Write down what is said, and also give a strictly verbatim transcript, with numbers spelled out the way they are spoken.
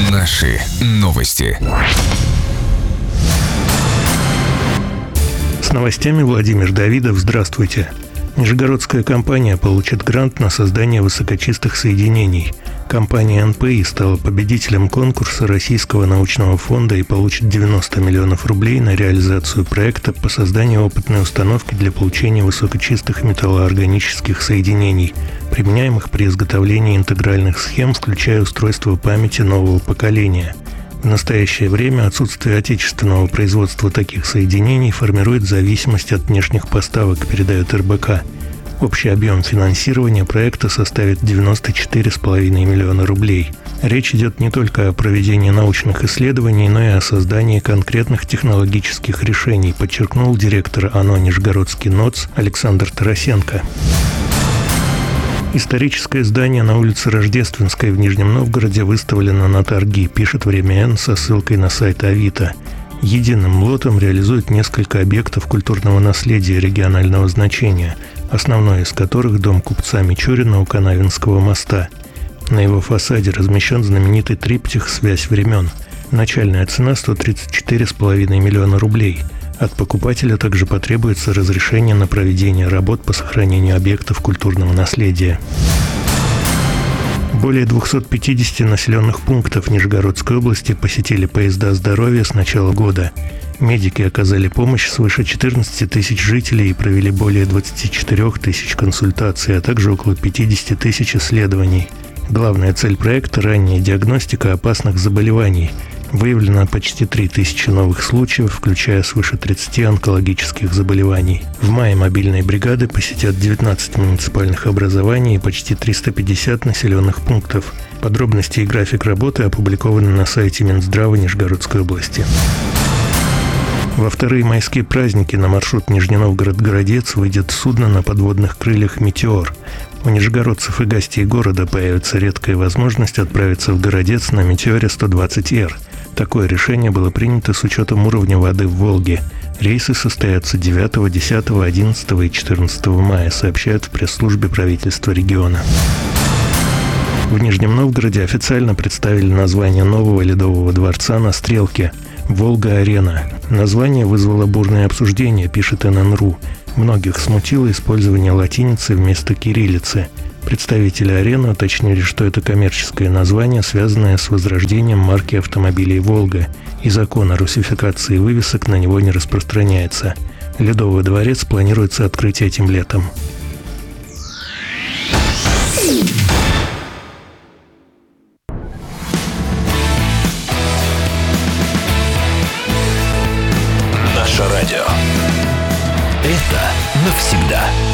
Наши новости. С новостями Владимир Давидов. Здравствуйте. Нижегородская компания получит грант на создание высокочистых соединений. Компания эн пэ и стала победителем конкурса Российского научного фонда и получит девяносто миллионов рублей на реализацию проекта по созданию опытной установки для получения высокочистых металлоорганических соединений, применяемых при изготовлении интегральных схем, включая устройства памяти нового поколения. В настоящее время отсутствие отечественного производства таких соединений формирует зависимость от внешних поставок, передает эр бэ ка. Общий объем финансирования проекта составит девяносто четыре целых пять десятых миллиона рублей. Речь идет не только о проведении научных исследований, но и о создании конкретных технологических решений, подчеркнул директор ОНО «Нижегородский НОЦ» Александр Тарасенко. Историческое здание на улице Рождественской в Нижнем Новгороде выставлено на торги, пишет «Время Н» со ссылкой на сайт Авито. Единым лотом реализуют несколько объектов культурного наследия регионального значения, основной из которых дом купца Мичурина у Канавинского моста. На его фасаде размещен знаменитый триптих «Связь времен». Начальная цена сто тридцать четыре целых пять десятых миллиона рублей. От покупателя также потребуется разрешение на проведение работ по сохранению объектов культурного наследия. Более двухсот пятидесяти населенных пунктов Нижегородской области посетили поезда здоровья с начала года. Медики оказали помощь свыше четырнадцати тысяч жителей и провели более двадцати четырёх тысяч консультаций, а также около пятидесяти тысяч исследований. Главная цель проекта – ранняя диагностика опасных заболеваний. Выявлено почти три тысячи новых случаев, включая свыше тридцати онкологических заболеваний. В мае мобильные бригады посетят девятнадцать муниципальных образований и почти триста пятьдесят населенных пунктов. Подробности и график работы опубликованы на сайте Минздрава Нижегородской области. Во вторые майские праздники на маршрут Нижний Новгород-Городец выйдет судно на подводных крыльях «Метеор». У нижегородцев и гостей города появится редкая возможность отправиться в Городец на «Метеоре сто двадцать эр». Такое решение было принято с учетом уровня воды в Волге. Рейсы состоятся девятого, десятого, одиннадцатого и четырнадцатого мая, сообщают в пресс-службе правительства региона. В Нижнем Новгороде официально представили название нового ледового дворца на Стрелке – «Волга-арена». Название вызвало бурное обсуждение, пишет эн эн точка ру. Многих смутило использование латиницы вместо кириллицы. Представители арены уточнили, что это коммерческое название, связанное с возрождением марки автомобилей «Волга», и закон о русификации вывесок на него не распространяется. Ледовый дворец планируется открыть этим летом. Наше радио. Это навсегда.